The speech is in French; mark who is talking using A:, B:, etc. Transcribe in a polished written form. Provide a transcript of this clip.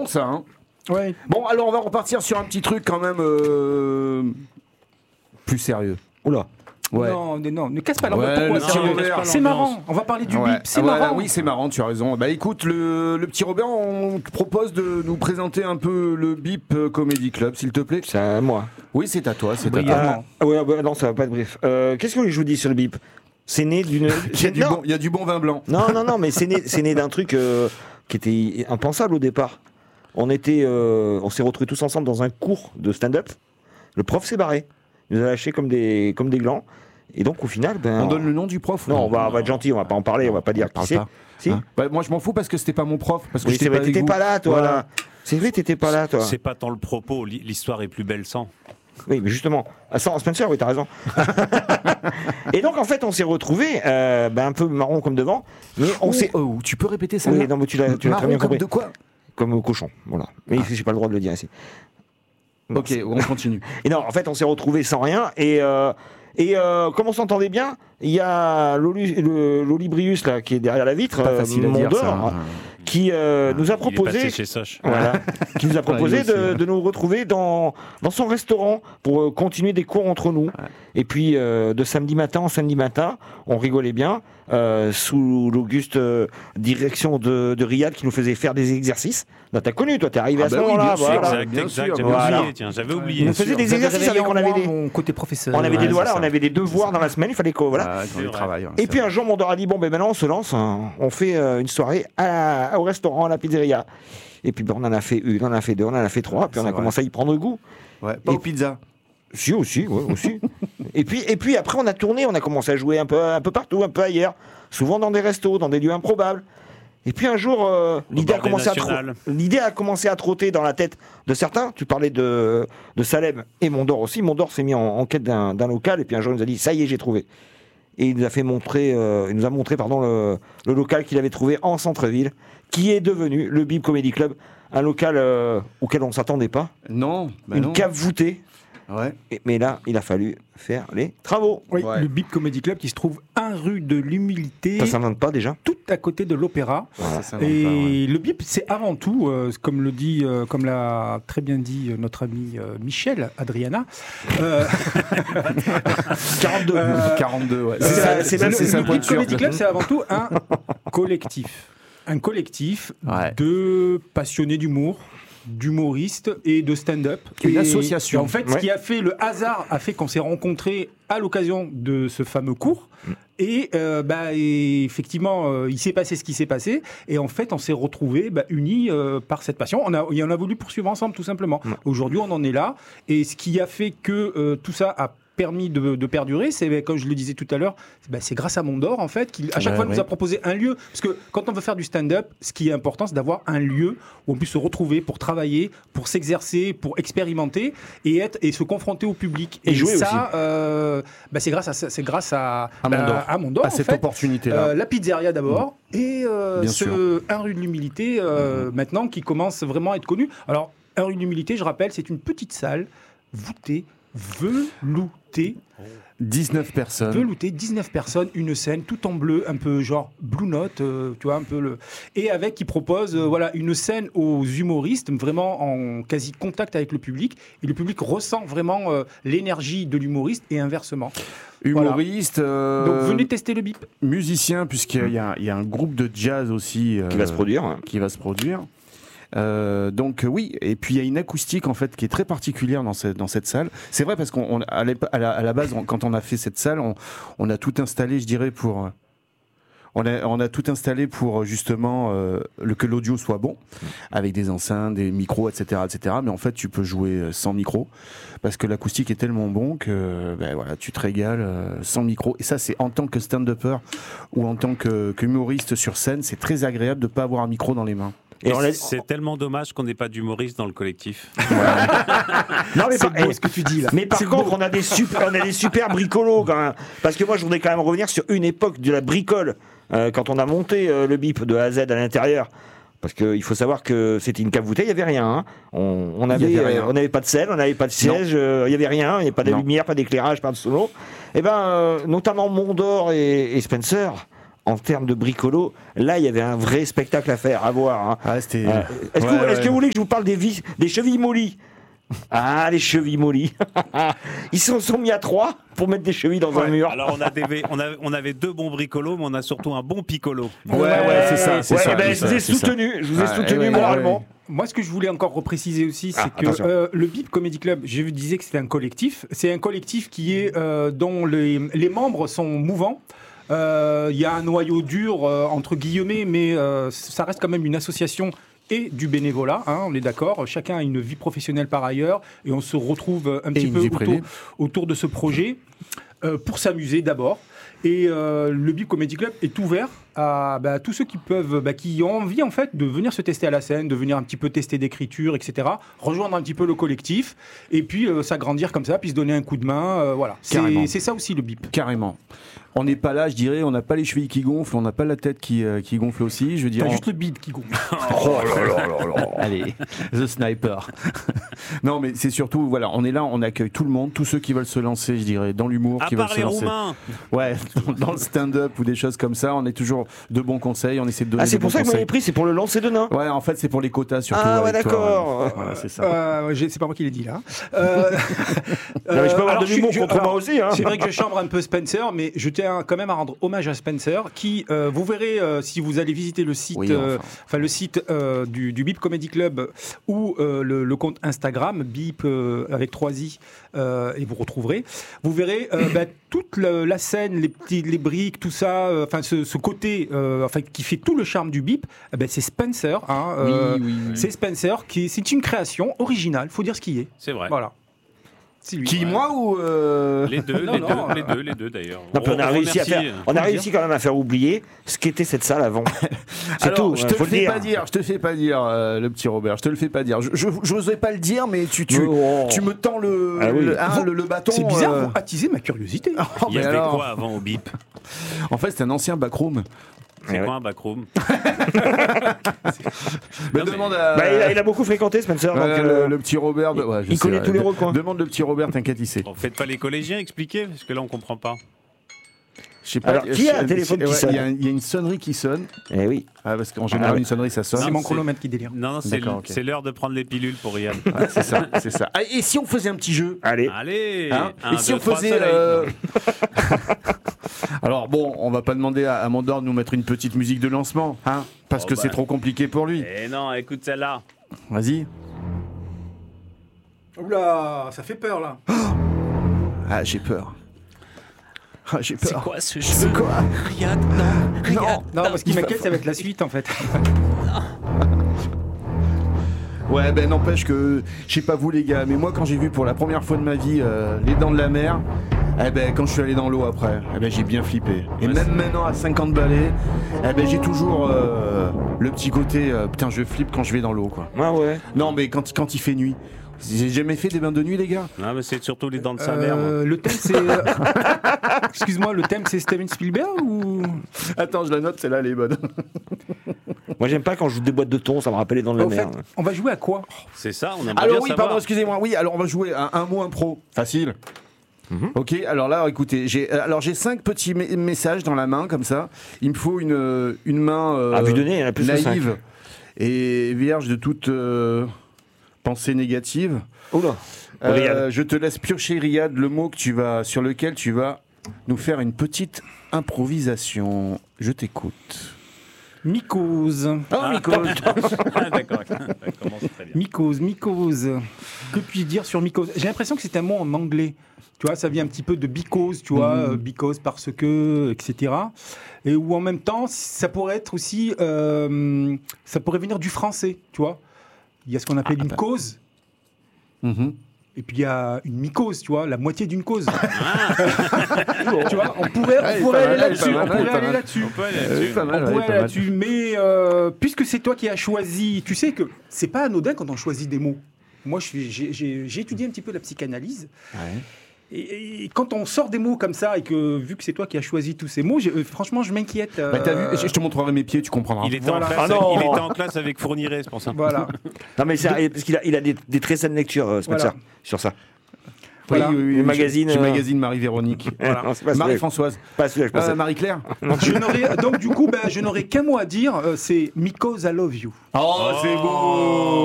A: bon ça, hein.
B: Ouais.
A: Bon, alors on va repartir sur un petit truc quand même plus sérieux.
C: Oula.
A: Ouais.
B: Non, ne casse pas
A: Ouais,
B: l'ambiance.
A: le
B: Pourquoi
A: petit Robert.
B: c'est marrant. On va parler du bip. C'est
A: Voilà,
B: marrant.
A: oui, c'est marrant, tu as raison. Bah écoute, le petit Robert, on te propose de nous présenter un peu le Bip Comedy Club, s'il te plaît.
C: C'est à moi.
A: Oui, c'est à toi, c'est à
B: Brièvement.
A: toi.
C: Ouais, non, ça va pas être bref. Qu'est-ce que je vous dis sur le bip? C'est né d'une.
A: Il y a du bon vin blanc.
C: Non, mais c'est né d'un truc qui était impensable au départ. On s'est retrouvés tous ensemble dans un cours de stand-up. Le prof s'est barré. Il nous a lâchés comme des glands. Et donc au final,
A: On donne le nom du prof?
C: Non, on va être gentil, on va pas en parler, on va pas dire qui c'est. Si.
A: Hein? Bah, moi je m'en fous parce que c'était pas mon prof. Parce que
C: Oui,
A: j'étais
C: c'est vrai,
A: pas avec
C: t'étais
A: vous.
C: pas là, toi.
A: Voilà.
C: Là. C'est vrai, t'étais pas là, toi.
D: C'est pas tant le propos, l'histoire est plus belle sans.
C: Oui, mais justement, sans Spencer, oui, t'as raison. Et donc en fait, on s'est retrouvés un peu marron comme devant, mais on s'est.
A: Tu peux répéter ça?
C: Oui, non, mais tu l'as très
A: Marron
C: bien
A: comme
C: compris.
A: de quoi?
C: Comme cochon, voilà. Mais j'ai pas le droit de le dire ici.
A: Ok, on continue.
C: Et non, en fait, on s'est retrouvés sans rien. Et comme on s'entendait bien, il y a l'Olibrius là qui est derrière la vitre,
A: Pas facile à dire,
C: Mondor,
A: ça, hein.
C: qui nous a proposé,
D: Il est passé chez Soch.
C: voilà, qui nous a proposé
A: Ouais, lui aussi,
C: de nous retrouver dans son restaurant pour continuer des cours entre nous.
A: Ouais.
C: Et puis de samedi matin en samedi matin, on rigolait bien sous l'auguste direction de Riyad qui nous faisait faire des exercices. Là, t'as connu, toi, t'es arrivé à ce
A: bah oui,
C: moment-là.
A: bien sûr,
C: Voilà.
D: Exact,
A: bien sûr,
D: j'avais
C: voilà.
D: oublié, tiens, j'avais
C: Il
D: oublié.
C: nous faisait des
B: Vous avez
C: exercices
B: réveillé
C: avec,
B: en moi mon côté professeur.
C: on avait des
A: c'est
C: voilà,
A: ça.
C: on avait des devoirs dans la semaine, il fallait qu'on voilà.
A: Dans le travail.
C: Et puis un jour, Mondor a dit bon ben maintenant on se lance, hein, on fait une soirée au restaurant, à la pizzeria. Et puis ben, on en a fait une, on en a fait deux, on en a fait trois, puis on
A: C'est
C: a
A: vrai.
C: commencé à y prendre goût.
A: Ouais, pas aux pizzas.
C: Si aussi, ouais, aussi. et puis après on a tourné, on a commencé à jouer un peu partout, un peu ailleurs, souvent dans des restos, dans des lieux improbables. Et puis un jour, l'idée a commencé à trotter dans la tête de certains. Tu parlais de Salem et Mondor aussi. Mondor s'est mis en quête d'un local et puis un jour il nous a dit ça y est, j'ai trouvé. Et il nous a montré le local qu'il avait trouvé en centre-ville, qui est devenu le Bip Comedy Club, un local auquel on ne s'attendait pas,
A: Non. Bah
C: une
A: non.
C: cave voûtée.
A: Ouais.
C: Mais là, il a fallu faire les travaux.
B: Oui,
A: Ouais.
B: le Bip Comedy Club qui se trouve 1 rue de l'Humilité,
C: Ça s'invente pas déjà.
B: tout à côté de l'Opéra.
A: Ça s'invente pas, ouais.
B: Et le Bip, c'est avant tout, comme l'a très bien dit notre ami Michel Adriana.
C: 42.
A: 42, ouais.
C: c'est
B: Le
A: sa
B: Bip
A: pointure.
B: Comedy Club, c'est avant tout un collectif. Un collectif
A: Ouais.
B: de passionnés d'humour, d'humoristes et de stand-up.
A: Une
B: Et
A: association.
B: En fait, ce qui a fait le hasard a fait qu'on s'est rencontrés à l'occasion de ce fameux cours. Et effectivement, il s'est passé ce qui s'est passé. Et en fait, on s'est retrouvés unis par cette passion. On a voulu poursuivre ensemble, tout simplement. Aujourd'hui, on en est là. Et ce qui a fait que tout ça a permis de perdurer, c'est, comme je le disais tout à l'heure, c'est grâce à Mondor, en fait, qui à chaque fois nous a proposé un lieu. Parce que quand on veut faire du stand-up, ce qui est important, c'est d'avoir un lieu où on puisse se retrouver pour travailler, pour s'exercer, pour expérimenter et se confronter au public.
C: Et jouer
B: ça, c'est grâce à Mondor,
A: À
B: en
A: cette
B: fait.
A: opportunité-là.
B: La pizzeria d'abord, et
A: Bien sûr.
B: 1 rue de l'Humilité, maintenant, qui commence vraiment à être connu. Alors, 1 rue de l'Humilité, je rappelle, c'est une petite salle voûtée, veloutée,
A: 19 personnes.
B: 19 personnes, une scène tout en bleu, un peu genre Blue Note, tu vois, un peu le. Et avec, qui propose une scène aux humoristes, vraiment en quasi contact avec le public. Et le public ressent vraiment l'énergie de l'humoriste et inversement.
A: Humoriste.
B: Donc venez tester le Bip.
A: Musicien, puisqu'il y a un groupe de jazz aussi.
C: Qui va se produire. Hein.
A: Qui va se produire. Donc oui, et puis il y a une acoustique en fait qui est très particulière dans cette salle. C'est vrai parce qu'à la base, quand on a fait cette salle, on a tout installé, je dirais, pour on a tout installé pour justement que l'audio soit bon, avec des enceintes, des micros, etc., etc. Mais en fait, tu peux jouer sans micro parce que l'acoustique est tellement bon que tu te régales sans micro. Et ça, c'est en tant que stand-upper ou en tant qu'humoriste sur scène, c'est très agréable de pas avoir un micro dans les mains.
D: Et c'est tellement dommage qu'on n'ait pas d'humoriste dans le collectif.
C: Non, mais
B: C'est beau ce que tu dis là.
C: Mais par contre, on a des super bricolos quand même. Parce que moi, je voudrais quand même revenir sur une époque de la bricole. Quand on a monté le Bip de A à Z à l'intérieur. Parce qu'il faut savoir que c'était une cave voûtée, il n'y avait rien. Hein. On n'avait pas de selle, on n'avait pas de siège, il n'y avait rien, il n'y avait pas de lumière, pas d'éclairage, pas de solo. Et notamment Mondor et Spencer en termes de bricolo, là, il y avait un vrai spectacle à faire, à voir. Hein.
A: Ah, c'était...
C: Est-ce que vous voulez que je vous parle des chevilles mollies? Ah, les chevilles mollies. Ils se sont mis à 3 pour mettre des chevilles dans un mur.
D: Alors on avait 2 bons bricolos, mais on a surtout un bon piccolo.
A: C'est ça.
C: Je vous ai soutenu moralement.
B: Moi, ce que je voulais encore repréciser aussi, c'est que le BIP Comedy Club, je vous disais que c'était un collectif. C'est un collectif qui est dont les membres sont mouvants. Il y a un noyau dur entre guillemets, mais ça reste quand même une association et du bénévolat, hein, on est d'accord. Chacun a une vie professionnelle par ailleurs, et on se retrouve un petit peu autour de ce projet pour s'amuser d'abord. Et le BIP Comedy Club est ouvert à tous ceux qui peuvent, qui ont envie en fait de venir se tester à la scène, de venir un petit peu tester d'écriture, etc. Rejoindre un petit peu le collectif et puis s'agrandir comme ça, puis se donner un coup de main. Voilà, c'est ça aussi le BIP.
A: Carrément. On n'est pas là, je dirais, on n'a pas les chevilles qui gonflent, on n'a pas la tête qui gonfle aussi. Je dirais.
B: T'as juste le bide qui gonfle.
A: Oh là. Allez, The Sniper. Non, mais c'est surtout, voilà, on est là, on accueille tout le monde, tous ceux qui veulent se lancer, je dirais, dans l'humour, qui veulent se lancer.
D: Roumains.
A: Ouais, dans le stand-up ou des choses comme ça, on est toujours de bons conseils, on essaie de donner des
C: c'est pour
A: bons
C: ça que vous
A: conseils.
C: m'avez pris, c'est pour le lancer de nain.
A: Ouais, en fait, c'est pour les quotas surtout.
C: Ah ouais,
A: avec toi,
C: d'accord.
A: Voilà, c'est ça.
B: C'est pas moi qui l'ai dit là.
C: Non, mais je peux avoir de l'humour contre moi aussi. Hein.
B: C'est vrai que je chambre un peu Spencer, mais je tiens quand même à rendre hommage à Spencer, qui, vous verrez, si vous allez visiter le site, le site du BIP Comedy Club ou le compte Instagram, BIP avec 3i, et vous retrouverez, vous verrez toute la scène, les briques, tout ça, ce côté qui fait tout le charme du BIP, c'est Spencer. Hein,
A: oui.
B: C'est Spencer, c'est une création originale, faut dire ce qui est.
D: C'est vrai.
B: Voilà. C'est lui.
A: Qui, moi ou
D: Les deux d'ailleurs.
C: Non, on a réussi quand même à faire oublier ce qu'était cette salle avant. C'est
A: Alors,
C: tout.
A: je te le fais pas dire, le petit Robert. Je te le fais pas dire. Je n'osais pas le dire, mais tu me tends le bâton.
B: C'est bizarre, vous attisez ma curiosité.
D: Il y avait quoi avant au BIP?
A: En fait, c'était un ancien backroom.
D: C'est quoi un backroom?
C: Il a beaucoup fréquenté Spencer.
A: Le petit Robert.
C: Il connaît tous les recoins.
A: Demande le petit Robert, t'inquiète, il sait.
D: Bon, faites pas les collégiens, expliquez, parce que là on comprend pas.
A: Je sais pas.
C: Alors, qui a un téléphone qui sonne?
A: Il y a une sonnerie qui sonne.
C: Eh oui.
A: Parce qu'en général, une sonnerie, ça sonne.
B: C'est mon chronomètre qui délire.
D: Non, c'est l'heure de prendre les pilules pour Ryan.
A: C'est ça. Ah, et si on faisait un petit jeu?
C: Allez.
A: Hein? Et si on faisait. Alors bon, on va pas demander à Mandor de nous mettre une petite musique de lancement, hein, parce que c'est trop compliqué pour lui.
D: Eh non, écoute celle-là.
A: Vas-y.
B: Oula, ça fait peur là.
A: Ah, j'ai peur.
D: C'est quoi ce jeu?
A: C'est quoi?
D: Riyad,
B: non, parce qu'il m'inquiète, ça va être la suite en fait.
A: Ouais, n'empêche que, je sais pas vous les gars, mais moi quand j'ai vu pour la première fois de ma vie Les Dents de la Mer, quand je suis allé dans l'eau après, j'ai bien flippé. Et même maintenant à 50 balais, j'ai toujours le petit côté, putain je flippe quand je vais dans l'eau quoi.
C: Ah ouais.
A: Non mais quand il fait nuit. J'ai jamais fait des bains de nuit les gars.
D: Non mais c'est surtout les dents de sa mère.
B: Le thème c'est... Excuse-moi, le thème c'est Steven Spielberg ou...
A: Attends, je la note, celle-là elle est bonne.
C: Moi j'aime pas quand je joue des boîtes de thon, ça me rappelle les dents de la mer.
B: On va jouer à quoi?
D: C'est ça, on aimerait
A: alors
D: bien
A: oui,
D: savoir.
A: pardon, excusez-moi. Oui, alors on va jouer à un mot impro. Facile. Ok, alors là, écoutez, j'ai 5 petits messages dans la main, comme ça. Il me faut une main
C: à vue de nez, il y en a plus de 5.
A: naïve et vierge de toute pensée négative.
C: Oula.
A: Je te laisse piocher, Riyad, le mot sur lequel tu vas nous faire une petite improvisation. Je t'écoute.
B: Mycose.
A: Mycose.
D: D'accord, ça commence très bien.
B: Mycose. Que puis-je dire sur mycose? J'ai l'impression que c'est un mot en anglais. Tu vois, ça vient un petit peu de because, tu vois, because parce que, etc. Et où en même temps, ça pourrait être aussi, ça pourrait venir du français, tu vois. Il y a ce qu'on appelle une cause. Et puis il y a une mycose, tu vois, la moitié d'une cause. Tu vois, on pourrait aller là-dessus.
D: On peut aller
B: là-dessus. Mais puisque c'est toi qui as choisi, tu sais que c'est pas anodin quand on choisit des mots. Moi, j'ai étudié un petit peu la psychanalyse.
A: Ouais.
B: Et quand on sort des mots comme ça et que vu que c'est toi qui as choisi tous ces mots, franchement, je m'inquiète.
A: T'as vu, je te montrerai mes pieds, tu comprendras.
D: Il était en classe avec Fourniret, c'est pour ça.
B: Voilà.
C: Non mais parce qu'il a des très saines lectures, Spencer, sur ça.
B: Voilà.
C: Le magazine.
A: Du magazine Marie-Véronique.
C: Voilà. Non, c'est pas
A: Marie-Françoise.
C: Pas celui-là, je pensais.
A: Marie-Claire.
B: Donc du coup, je n'aurai qu'un mot à dire, c'est Because I love you.
A: Oh, c'est beau.